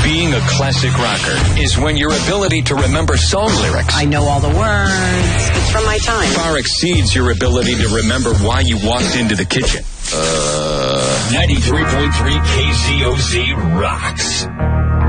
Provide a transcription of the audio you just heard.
Being a classic rocker is when your ability to remember song lyrics, I know all the words. It's from my time. far exceeds your ability to remember why you walked into the kitchen. 93.3 KCOZ rocks.